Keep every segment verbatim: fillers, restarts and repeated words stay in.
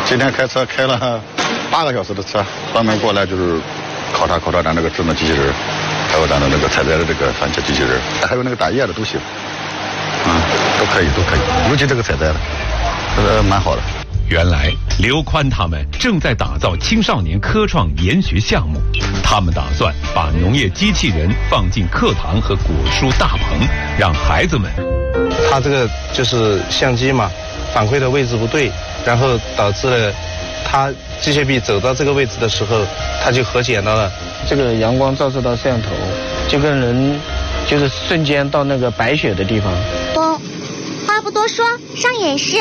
今天开车开了八个小时的车，专门过来就是考察考察咱这个智能机器人，还有咱的那个采摘的这个番茄机器人，还有那个打叶的都行，啊、嗯，都可以都可以，尤其这个采摘的，呃，蛮好的。 原来刘宽他们正在打造青少年科创研学项目，他们打算把农业机器人放进课堂和果蔬大棚，让孩子们。 他这个就是相机嘛，反馈的位置不对，然后导致了他机械臂走到这个位置的时候，他就和剪到了。 这个阳光照射到摄像头，就跟人就是瞬间到那个白雪的地方。 不，话不多说，上演示。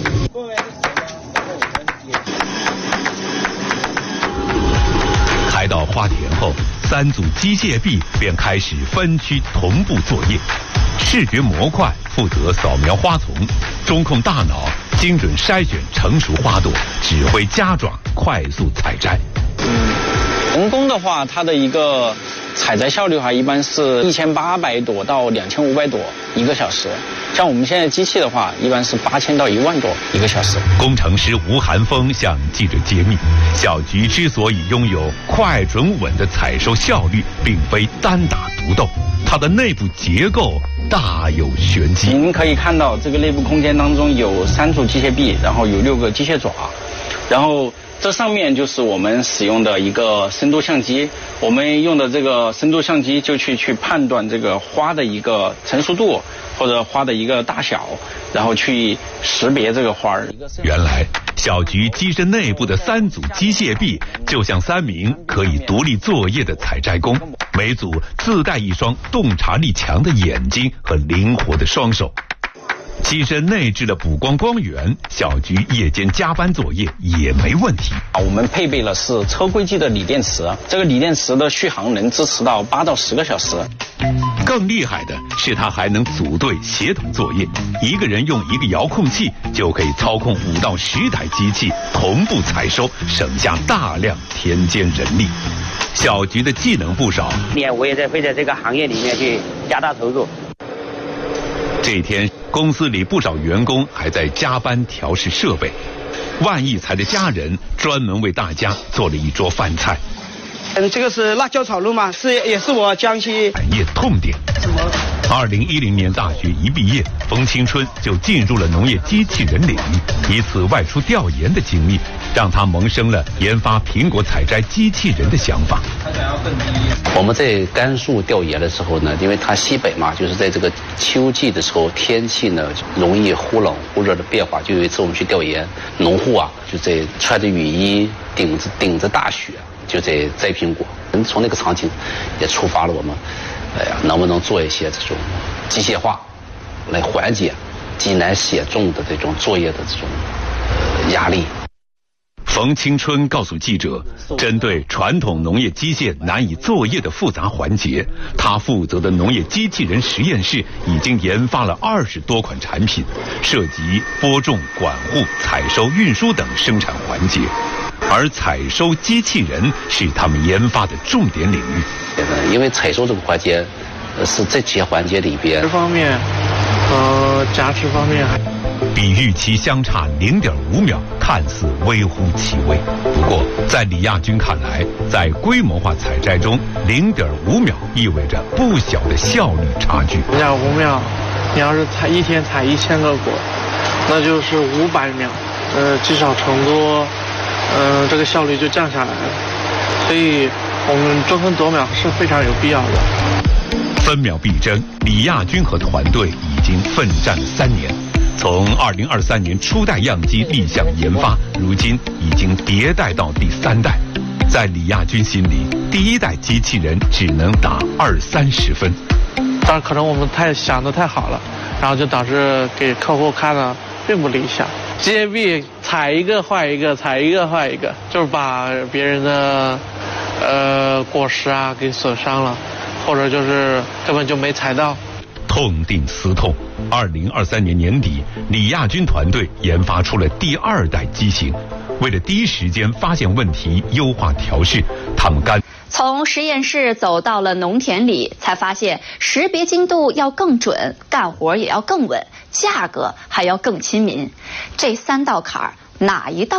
开到花田后，三组机械臂便开始分区同步作业。视觉模块负责扫描花丛，中控大脑精准筛选成熟花朵，指挥家长快速采摘。 嗯，人工的话，它的一个采摘效率的话，一般是一千八百朵到两千五百朵一个小时。像我们现在机器的话，一般是八千到一万朵一个小时。 工程师吴寒峰向记者揭秘，小菊之所以拥有快准稳的采收效率，并非单打独斗，它的内部结构大有玄机。 您可以看到，这个内部空间当中有三组机械臂，然后有六个机械爪，然后这上面就是我们使用的一个深度相机。我们用的这个深度相机就去去判断这个花的一个成熟度或者花的一个大小，然后去识别这个花儿。 原来小菊机身内部的三组机械臂就像三名可以独立作业的采摘工，每组自带一双洞察力强的眼睛和灵活的双手。机身内置了补光光源，小菊夜间加班作业也没问题。 我们配备了是车规级的锂电池，这个锂电池的续航能支持到八到十个小时。 更厉害的是，它还能组队协同作业，一个人用一个遥控器就可以操控五到十台机器同步采收，省下大量田间人力。小菊的技能不少， 我也在会在这个行业里面去加大投入。 这天，公司里不少员工还在加班调试设备。万义才的家人专门为大家做了一桌饭菜。 嗯，这个是辣椒炒肉嘛，是也是我江西产业痛点。二零一零年大学一毕业，冯青春就进入了农业机器人领域。一次外出调研的经历，让他萌生了研发苹果采摘机器人的想法。 我们在甘肃调研的时候呢，因为它西北嘛，就是在这个秋季的时候，天气呢容易忽冷忽热的变化。就有一次我们去调研，农户啊就在穿着雨衣，顶着顶着大雪，就在摘苹果。从那个场景也触发了我们，哎呀，能不能做一些这种机械化，来缓解极难写重的这种作业的这种呃压力。 冯青春告诉记者，针对传统农业机械难以作业的复杂环节，他负责的农业机器人实验室已经研发了二十多款产品，涉及播种、管护、采收、运输等生产环节。而采收机器人是他们研发的重点领域。 因为采收这个环节，是这些环节里边。 这方面，呃，夹持方面还。 比预期相差零点五秒，看似微乎其微。不过，在李亚军看来，在规模化采摘中，零点五秒意味着不小的效率差距。 零点五秒，你要是采一天采一千个果，那就是五百秒，呃，积少成多，呃，这个效率就降下来了。所以，我们争分夺秒是非常有必要的。 分秒必争，李亚军和团队已经奋战了三年。从二零二三年初代样机立项研发，如今已经迭代到第三代。在李亚军心里，第一代机器人只能打二三十分。 但可能我们太想得太好了，然后就导致给客户看了并不理想。机械臂踩一个坏一个，踩一个坏一个，就是把别人的呃果实啊给损伤了，或者就是根本就没踩到。 痛定思痛，二零二三年年底，李亚军团队研发出了第二代机型。为了第一时间发现问题、优化调试，他们干从实验室走到了农田里，才发现识别精度要更准，干活也要更稳，价格还要更亲民。这三道坎儿哪一道